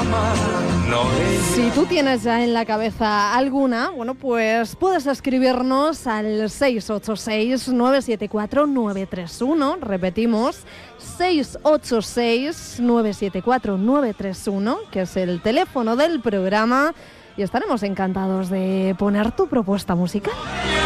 Si tú tienes ya en la cabeza alguna, bueno, pues puedes escribirnos al 686-974-931. Repetimos, 686-974-931, que es el teléfono del programa, y estaremos encantados de poner tu propuesta musical.